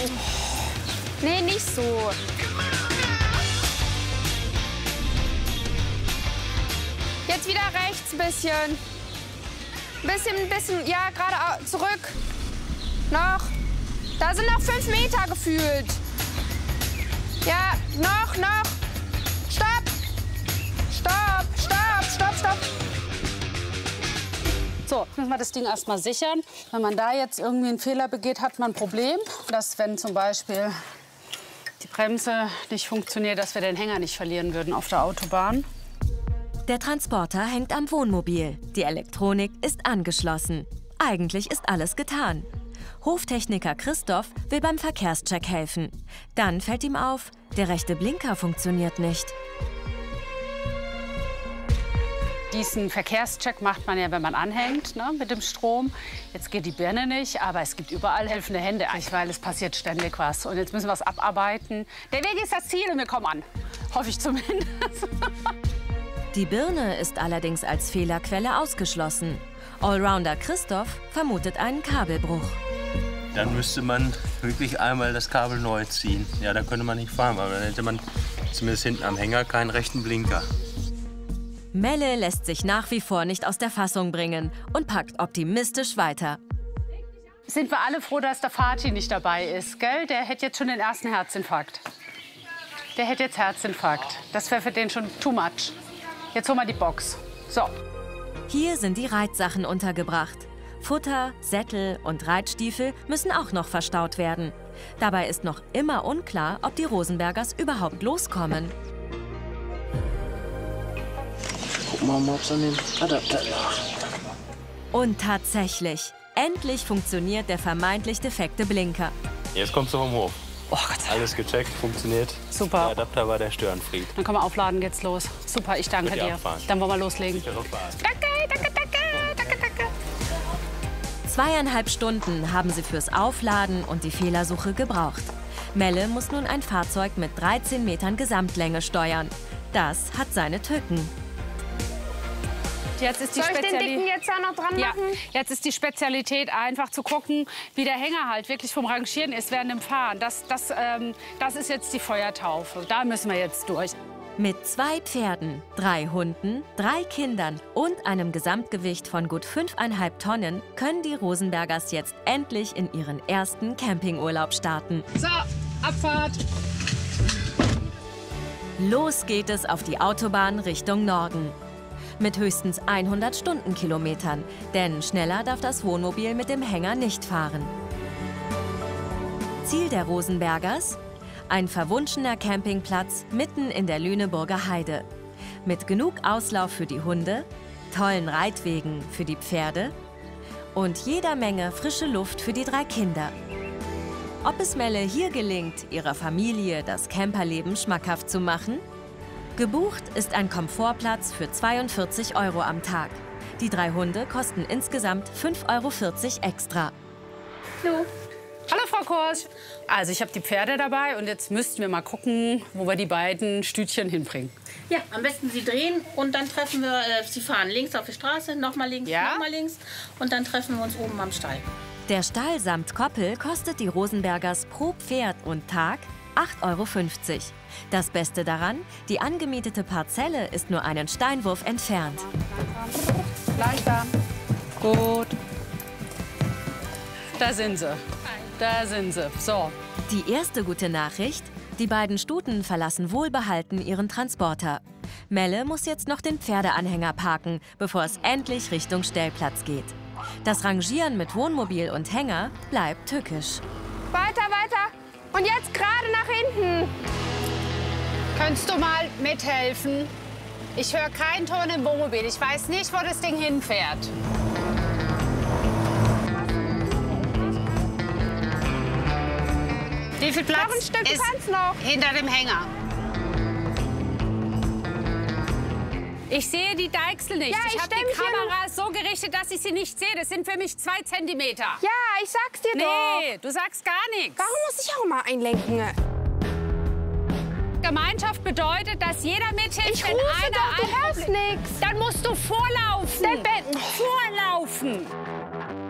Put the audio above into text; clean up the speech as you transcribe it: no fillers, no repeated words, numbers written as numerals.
Nee, nicht so. Jetzt wieder rechts ein bisschen. Ein bisschen, ja, gerade zurück. Noch. Da sind noch 5 Meter gefühlt. Ja, noch. Stopp. Stopp. So, müssen wir das Ding erstmal sichern. Wenn man da jetzt irgendwie einen Fehler begeht, hat man ein Problem. Dass, wenn zum Beispiel die Bremse nicht funktioniert, dass wir den Hänger nicht verlieren würden auf der Autobahn. Der Transporter hängt am Wohnmobil. Die Elektronik ist angeschlossen. Eigentlich ist alles getan. Hoftechniker Christoph will beim Verkehrscheck helfen. Dann fällt ihm auf, der rechte Blinker funktioniert nicht. Diesen Verkehrscheck macht man ja, wenn man anhängt, ne, mit dem Strom. Jetzt geht die Birne nicht, aber es gibt überall helfende Hände, weil es passiert ständig was. Und jetzt müssen wir es abarbeiten. Der Weg ist das Ziel und wir kommen an. Hoffe ich zumindest. Die Birne ist allerdings als Fehlerquelle ausgeschlossen. Allrounder Christoph vermutet einen Kabelbruch. Dann müsste man wirklich einmal das Kabel neu ziehen. Ja, da könnte man nicht fahren, aber dann hätte man zumindest hinten am Hänger keinen rechten Blinker. Melle lässt sich nach wie vor nicht aus der Fassung bringen und packt optimistisch weiter. Sind wir alle froh, dass der Fatih nicht dabei ist, gell? Der hätte jetzt schon den ersten Herzinfarkt. Der hätte jetzt Herzinfarkt. Das wäre für den schon too much. Jetzt holen wir die Box. So. Hier sind die Reitsachen untergebracht. Futter, Sättel und Reitstiefel müssen auch noch verstaut werden. Dabei ist noch immer unklar, ob die Rosenbergers überhaupt loskommen. Gucken wir mal, ob es an den Adapter lag. Und tatsächlich, endlich funktioniert der vermeintlich defekte Blinker. Jetzt kommst du vom Hof. Oh Gott. Alles gecheckt, funktioniert. Super. Der Adapter war der Störenfried. Dann können wir aufladen, geht's los. Super, ich danke dir. Abfahren. Dann wollen wir loslegen. Danke. 2,5 Stunden haben sie fürs Aufladen und die Fehlersuche gebraucht. Melle muss nun ein Fahrzeug mit 13 Metern Gesamtlänge steuern. Das hat seine Tücken. Jetzt ist die Soll ich den dicken jetzt da noch dran machen? Jetzt ist die Spezialität einfach zu gucken, wie der Hänger halt wirklich vom Rangieren ist während dem Fahren. Das ist jetzt die Feuertaufe. Da müssen wir jetzt durch. Mit 2 Pferden, 3 Hunden, 3 Kindern und einem Gesamtgewicht von gut 5,5 Tonnen können die Rosenbergers jetzt endlich in ihren ersten Campingurlaub starten. So, Abfahrt. Los geht es auf die Autobahn Richtung Norden. Mit höchstens 100 Stundenkilometern, denn schneller darf das Wohnmobil mit dem Hänger nicht fahren. Ziel der Rosenbergers? Ein verwunschener Campingplatz mitten in der Lüneburger Heide. Mit genug Auslauf für die Hunde, tollen Reitwegen für die Pferde und jeder Menge frische Luft für die 3 Kinder. Ob es Melle hier gelingt, ihrer Familie das Camperleben schmackhaft zu machen? Gebucht ist ein Komfortplatz für 42 € am Tag. Die 3 Hunde kosten insgesamt 5,40 € extra. Hallo. Hallo, Frau Korsch. Also, ich habe die Pferde dabei und jetzt müssten wir mal gucken, wo wir die beiden Stütchen hinbringen. Ja, am besten Sie drehen und dann treffen wir, Sie fahren links auf die Straße, nochmal links, Ja? nochmal links und dann treffen wir uns oben am Stall. Der Stall samt Koppel kostet die Rosenbergers pro Pferd und Tag 8,50 €. Das Beste daran, die angemietete Parzelle ist nur einen Steinwurf entfernt. Langsam. Gut. Da sind sie. Da sind sie. So. Die erste gute Nachricht: Die beiden Stuten verlassen wohlbehalten ihren Transporter. Melle muss jetzt noch den Pferdeanhänger parken, bevor es endlich Richtung Stellplatz geht. Das Rangieren mit Wohnmobil und Hänger bleibt tückisch. Weiter. Und jetzt gerade nach hinten. Könntest du mal mithelfen? Ich höre keinen Ton im Wohnmobil. Ich weiß nicht, wo das Ding hinfährt. Wie viel Platz Noch ein Stück ist kann's noch. hinter dem Hänger? Ich sehe die Deichsel nicht. Ja, ich ich habe stell die mich hier Kamera so gerichtet, dass ich sie nicht sehe. Das sind für mich 2 Zentimeter. Ja, ich sag's dir doch. Nee, du sagst gar nichts. Warum muss ich auch mal einlenken? Gemeinschaft bedeutet, dass jeder mithilft, Ich wenn rufe einer doch, du hörst nix. Dann musst du vorlaufen. Vorlaufen. Vorlaufen.